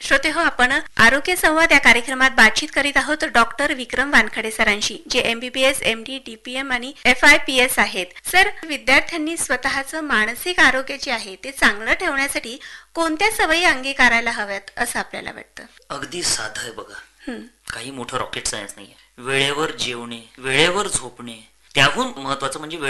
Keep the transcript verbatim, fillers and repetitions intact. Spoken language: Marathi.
श्रोते हो, आपण आरोग्य संवाद या कार्यक्रमात बातचीत करीत आहोत डॉक्टर विक्रम वानखडे सरांशी, जे एमबीबीएस, एमडी, डीपीएम आणि एफ आय पी एस आहेत. सर, विद्यार्थ्यांनी स्वतःचं मानसिक आरोग्य जे आहे ते चांगलं ठेवण्यासाठी कोणत्या सवयी अंगीकारायला हव्यात असं आपल्याला वाटतं? अगदी साधं आहे बघा, काही मोठं रॉकेट सायन्स नाहीये. वेळेवर जेवणे, वेळेवर झोपणे, त्याहून महत्वाचं म्हणजे